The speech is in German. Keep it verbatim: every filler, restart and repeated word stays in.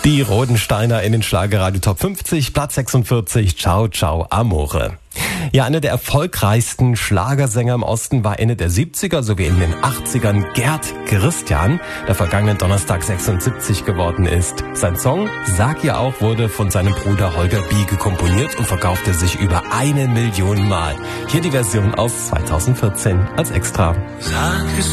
Die Rodensteiner in den Schlagerradio Top fünfzig, Platz sechsundvierzig, Ciao Ciao Amore. Ja, einer der erfolgreichsten Schlagersänger im Osten war Ende der siebziger sowie in den achtzigern Gerd Christian, der vergangenen Donnerstag sechsundsiebzig geworden ist. Sein Song Sag ja auch wurde von seinem Bruder Holger Biege komponiert und verkaufte sich über eine Million Mal. Hier die Version aus zweitausendvierzehn als Extra. Sag